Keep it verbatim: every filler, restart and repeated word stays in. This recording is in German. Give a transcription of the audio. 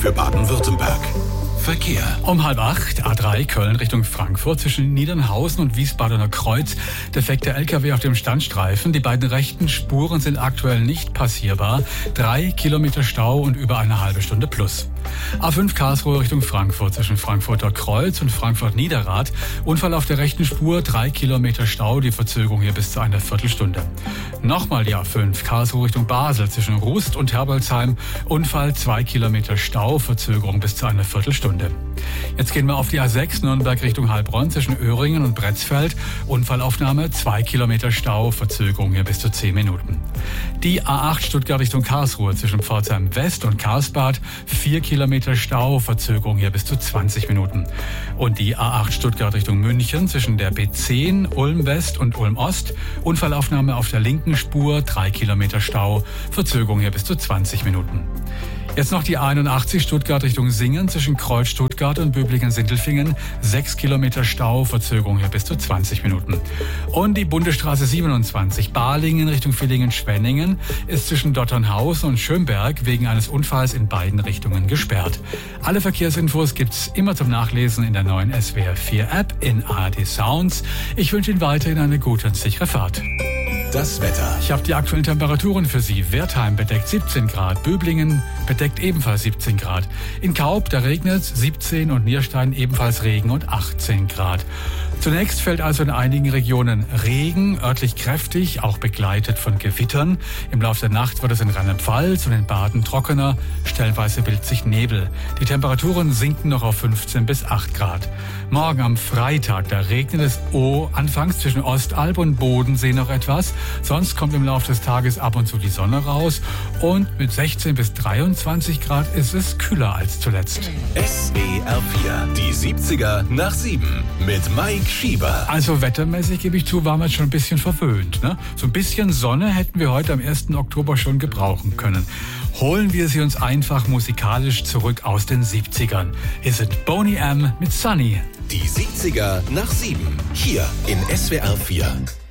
für Baden-Württemberg. Verkehr. Um halb acht, A drei Köln Richtung Frankfurt zwischen Niedernhausen und Wiesbadener Kreuz. Defekter L K W auf dem Standstreifen. Die beiden rechten Spuren sind aktuell nicht passierbar. Drei Kilometer Stau und über eine halbe Stunde plus. A fünf Karlsruhe Richtung Frankfurt zwischen Frankfurter Kreuz und Frankfurt Niederrad. Unfall auf der rechten Spur, drei Kilometer Stau, die Verzögerung hier bis zu einer Viertelstunde. Nochmal die A fünf Karlsruhe Richtung Basel zwischen Rust und Herbolzheim. Unfall, zwei Kilometer Stau, Verzögerung bis zu einer Viertelstunde. Jetzt gehen wir auf die A sechs Nürnberg Richtung Heilbronn zwischen Öhringen und Bretzfeld. Unfallaufnahme, zwei Kilometer Stau, Verzögerung hier bis zu zehn Minuten. Die A acht Stuttgart Richtung Karlsruhe zwischen Pforzheim West und Karlsbad, vier Kilometer Stau, Verzögerung hier bis zu zwanzig Minuten. Und die A acht Stuttgart Richtung München zwischen der B zehn Ulm West und Ulm Ost. Unfallaufnahme auf der linken Spur, drei Kilometer Stau, Verzögerung hier bis zu zwanzig Minuten. Jetzt noch die einundachtzig Stuttgart Richtung Singen zwischen Kreuz Stuttgart und Böblingen-Sindelfingen. sechs Kilometer Stau, Verzögerung hier bis zu zwanzig Minuten. Und die Bundesstraße siebenundzwanzig Balingen Richtung Villingen-Schwenningen ist zwischen Dotternhausen und Schönberg wegen eines Unfalls in beiden Richtungen gesperrt. Alle Verkehrsinfos gibt's immer zum Nachlesen in der neuen S W R vier App in A R D Sounds. Ich wünsche Ihnen weiterhin eine gute und sichere Fahrt. Das Wetter. Ich habe die aktuellen Temperaturen für Sie. Wertheim bedeckt siebzehn Grad, Böblingen bedeckt ebenfalls siebzehn Grad. In Kaub, da regnet es siebzehn und Nierstein ebenfalls Regen und achtzehn Grad. Zunächst fällt also in einigen Regionen Regen, örtlich kräftig, auch begleitet von Gewittern. Im Laufe der Nacht wird es in Rheinland-Pfalz und in Baden trockener, stellenweise bildet sich Nebel. Die Temperaturen sinken noch auf fünfzehn bis acht Grad. Morgen am Freitag, da regnet es oh, anfangs zwischen Ostalb und Bodensee noch etwas. Sonst kommt im Laufe des Tages ab und zu die Sonne raus und mit sechzehn bis dreiundzwanzig Grad ist es kühler als zuletzt. S W R vier, die siebziger nach sieben mit Mike Schieber. Also wettermäßig, gebe ich zu, waren wir jetzt schon ein bisschen verwöhnt. Ne? So ein bisschen Sonne hätten wir heute am ersten Oktober schon gebrauchen können. Holen wir sie uns einfach musikalisch zurück aus den siebzigern. Hier sind Boney M. mit Sunny. Die siebziger nach sieben, hier in S W R vier.